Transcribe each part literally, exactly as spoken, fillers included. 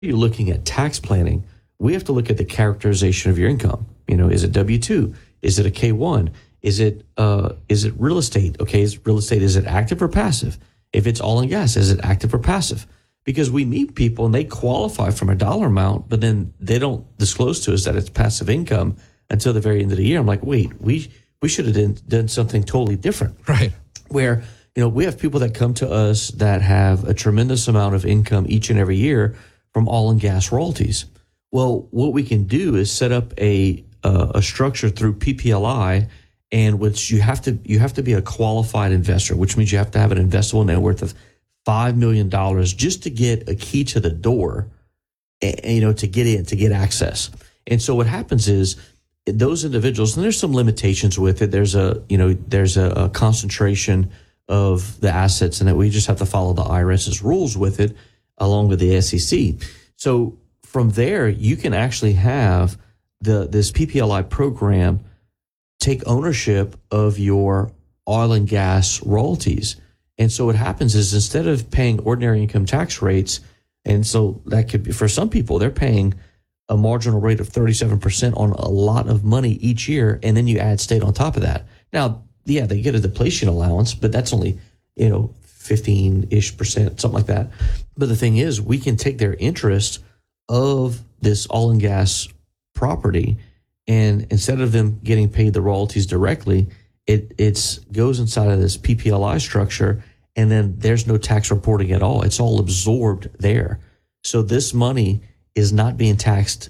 you're looking at tax planning, we have to look at the characterization of your income. You know, is it W two? Is it a K one? Is it uh, is it real estate? Okay, is real estate, is it active or passive? If it's oil and gas, is it active or passive? Because we meet people and they qualify from a dollar amount, but then they don't disclose to us that it's passive income until the very end of the year. I'm like, wait, we we should have done, done something totally different. Right. Where, you know, we have people that come to us that have a tremendous amount of income each and every year from oil and gas royalties. Well, what we can do is set up a uh, a structure through P P L I, and which you have to you have to be a qualified investor, which means you have to have an investable net worth of five million dollars just to get a key to the door, and, you know, to get in, to get access. And so what happens is those individuals, and there's some limitations with it. There's a you know there's a, a concentration of the assets, and that we just have to follow the I R S's rules with it, along with the S E C. So from there, you can actually have the this P P L I program take ownership of your oil and gas royalties. And so what happens is, instead of paying ordinary income tax rates, and so that could be, for some people, they're paying a marginal rate of thirty-seven percent on a lot of money each year, and then you add state on top of that. Now, yeah, they get a depletion allowance, but that's only, you know, fifteen-ish percent, something like that. But the thing is, we can take their interest of this oil and gas property, and instead of them getting paid the royalties directly, it it's goes inside of this P P L I structure, and then there's no tax reporting at all. It's all absorbed there. So this money is not being taxed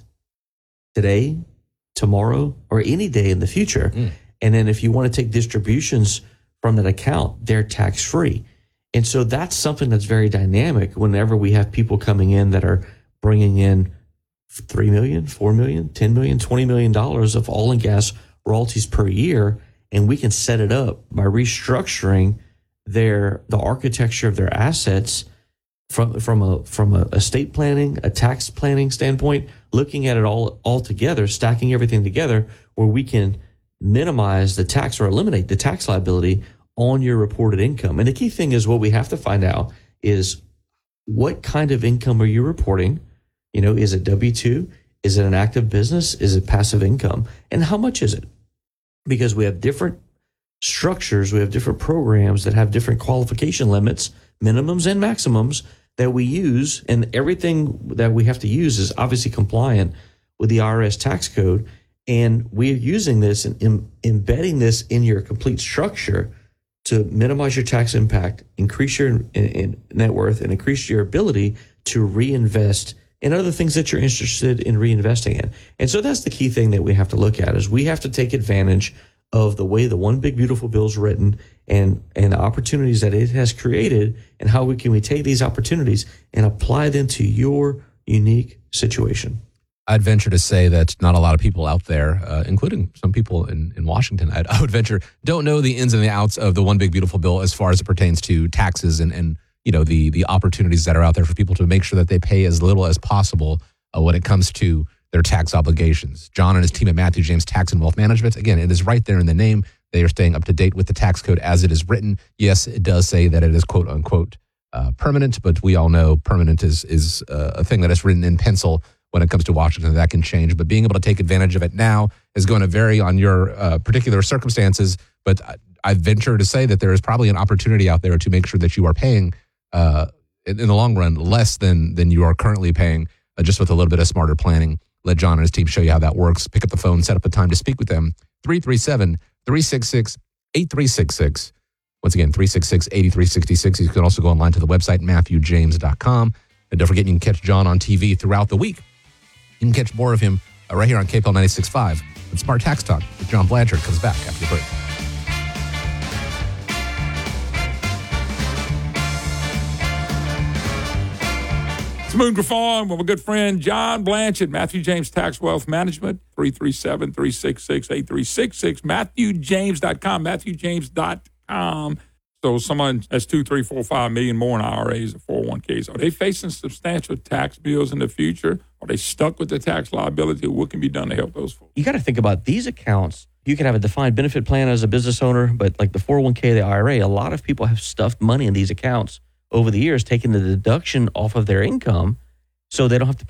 today, tomorrow, or any day in the future. Mm. And then if you want to take distributions from that account, they're tax-free. And so that's something that's very dynamic whenever we have people coming in that are bringing in three million dollars, four million dollars, ten million dollars, twenty million dollars of oil and gas royalties per year, and we can set it up by restructuring their the architecture of their assets from from a from a estate planning, a tax planning standpoint, looking at it all all together, stacking everything together, where we can minimize the tax or eliminate the tax liability on your reported income. And the key thing is, what we have to find out is, what kind of income are you reporting? You know, is it W two? Is it an active business? Is it passive income? And how much is it? Because we have different structures, we have different programs that have different qualification limits, minimums and maximums that we use. And everything that we have to use is obviously compliant with the I R S tax code. And we're using this and em- embedding this in your complete structure to minimize your tax impact, increase your in, in net worth, and increase your ability to reinvest in other things that you're interested in reinvesting in. And so that's the key thing that we have to look at, is we have to take advantage of the way the One Big Beautiful Bill is written, and, and the opportunities that it has created, and how we can we take these opportunities and apply them to your unique situation. I'd venture to say that not a lot of people out there, uh, including some people in, in Washington, I'd, I would venture, don't know the ins and the outs of the One Big Beautiful Bill as far as it pertains to taxes and, and you know, the the opportunities that are out there for people to make sure that they pay as little as possible uh, when it comes to their tax obligations. John and his team at Matthew James Tax and Wealth Management, again, it is right there in the name. They are staying up to date with the tax code as it is written. Yes, it does say that it is quote unquote uh, permanent, but we all know permanent is is uh, a thing that is written in pencil. When it comes to Washington, that can change. But being able to take advantage of it now is going to vary on your uh, particular circumstances. But I, I venture to say that there is probably an opportunity out there to make sure that you are paying, uh, in, in the long run, less than than you are currently paying, uh, just with a little bit of smarter planning. Let John and his team show you how that works. Pick up the phone, set up a time to speak with them. three three seven, three six six, eight three six six. Once again, three six six, eight three six six. You can also go online to the website, matthew james dot com. And don't forget, you can catch John on T V throughout the week. You can catch more of him uh, right here on K P L ninety-six point five. When Smart Tax Talk with John Blanchard comes back after the break. It's Moon Griffon with my good friend John Blanchard, Matthew James Tax Wealth Management, three three seven, three six six, eight three six six, matthew james dot com, matthew james dot com. So someone has two, three, four, five million more in I R As or four oh one Ks. Are they facing substantial tax bills in the future? Are they stuck with the tax liability? What can be done to help those folks? You got to think about these accounts. You can have a defined benefit plan as a business owner, but like the four oh one K, the I R A, a lot of people have stuffed money in these accounts over the years, taking the deduction off of their income. so they don't have to